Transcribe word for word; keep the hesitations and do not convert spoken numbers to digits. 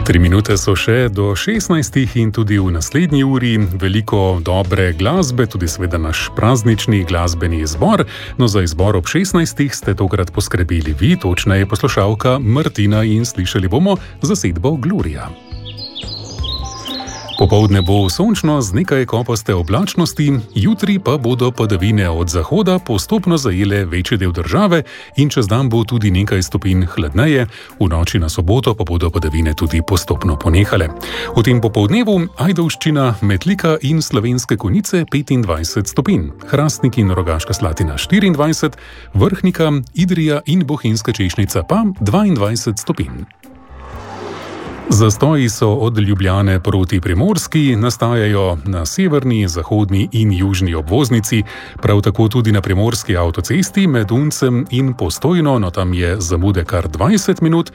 Tri minute so še do šestnajstih in tudi v naslednji uri veliko dobre glasbe, tudi seveda naš praznični glasbeni izbor. No, za izbor ob šestnajstih ste tokrat poskrbeli vi, točneje poslušalka Martina, in slišali bomo zasedbo Gloria. Popoldne bo sončno z nekaj kopaste oblačnosti, jutri pa bodo padavine od zahoda postopno zajele večji del države in čez dan bo tudi nekaj stopinj hladneje, v noči na soboto pa bodo padavine tudi postopno ponehale. V tem popoldnevu Ajdovščina, Metlika in Slovenske Konjice petindvajset stopinj, Hrastnik in Rogaška Slatina štiriindvajset, Vrhnika, Idrija in Bohinjska Češnica pa dvaindvajset stopinj. Zastoji so od Ljubljane proti Primorski, nastajajo na severni, zahodni in južni obvoznici, prav tako tudi na primorski avtocesti med Uncem in Postojno, no tam je zamude kar dvajset minut,